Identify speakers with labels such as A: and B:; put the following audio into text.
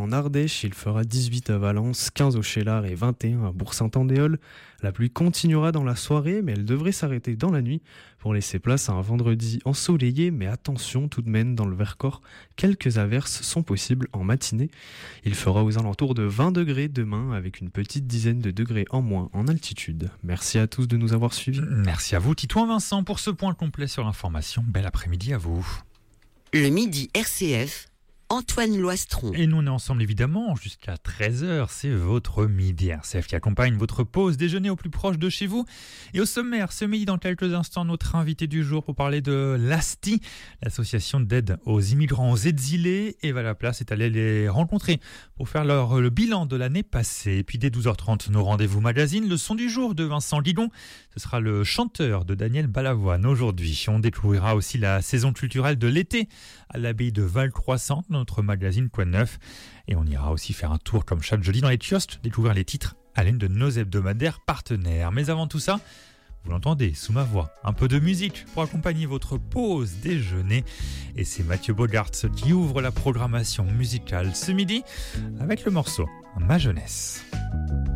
A: en Ardèche, il fera 18 à Valence, 15 au Cheylard et 21 à Bourg-Saint-Andéol. La pluie continuera dans la soirée, mais elle devrait s'arrêter dans la nuit pour laisser place à un vendredi ensoleillé, mais attention tout de même dans le Vercors, quelques averses sont possibles en matinée. Il fera aux alentours de 20 degrés demain avec une petite dizaine de degrés en moins en altitude. Merci à tous de nous avoir suivis.
B: Merci à vous Titouan Vincent pour ce point complet sur l'information. Bel après-midi à vous.
C: Le midi RCF, Antoine Loistron.
B: Et nous on est ensemble évidemment jusqu'à 13h, c'est votre midi RCF qui accompagne votre pause déjeuner au plus proche de chez vous. Et au sommaire, ce midi dans quelques instants, notre invité du jour pour parler de l'ASTI, l'association d'aide aux immigrants, aux exilés. Eva Laplace est allée les rencontrer pour faire le bilan de l'année passée. Et puis dès 12h30, nos rendez-vous magazine, le son du jour de Vincent Guidon. Ce sera le chanteur de Daniel Balavoine aujourd'hui. On découvrira aussi la saison culturelle de l'été à l'abbaye de Val-Croissant, notre magazine Quoi de Neuf. Et on ira aussi faire un tour comme chaque jeudi dans les kiosques, découvrir les titres à l'aide de nos hebdomadaires partenaires. Mais avant tout ça, vous l'entendez sous ma voix, un peu de musique pour accompagner votre pause déjeuner. Et c'est Mathieu Bogarts qui ouvre la programmation musicale ce midi avec le morceau Ma jeunesse.